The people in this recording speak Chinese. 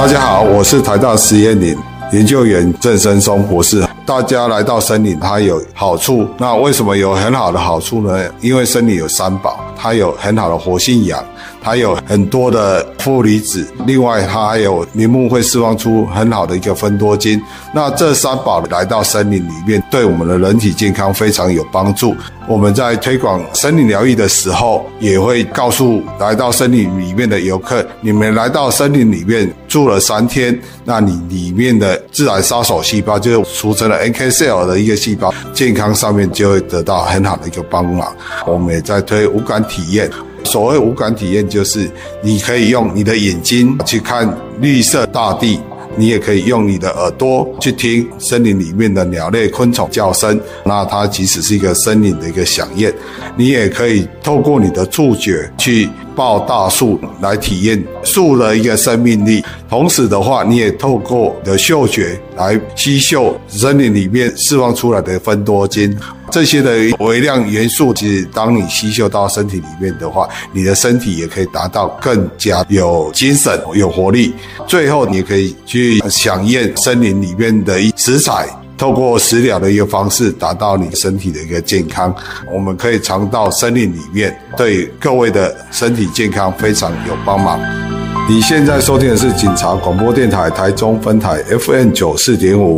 大家好，我是台大实验林研究员郑生松博士。大家来到森林，它有好处。那为什么有很好的好处呢？因为森林有三宝，它有很好的活性氧，它有很多的负离子，另外它还有林木会释放出很好的一个芬多精。那这三宝来到森林里面，对我们的人体健康非常有帮助。我们在推广森林疗愈的时候，也会告诉来到森林里面的游客，你们来到森林里面住了3天，那你里面的自然杀手细胞，就是俗称的 NK cell 的一个细胞，健康上面就会得到很好的一个帮忙。我们也在推无感体验。所谓无感体验，就是你可以用你的眼睛去看绿色大地，你也可以用你的耳朵去听森林里面的鸟类昆虫叫声，那它即使是一个森林的一个响应。你也可以透过你的触觉去抱大树来体验树的一个生命力，同时的话你也透过你的嗅觉来吸嗅森林里面释放出来的芬多精。这些的微量元素，其实当你吸收到身体里面的话，你的身体也可以达到更加有精神有活力。最后你可以去响应森林里面的食材，透过食疗的一个方式达到你身体的一个健康。我们可以常到森林里面，对各位的身体健康非常有帮忙。你现在收听的是警察广播电台台中分台 FM 94.5。